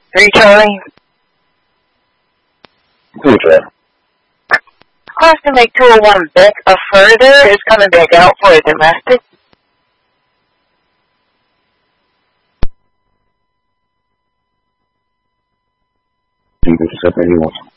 3 Charlie. Good, sir. Class to make 201 back a further is coming back out for a domestic. You can set anyone.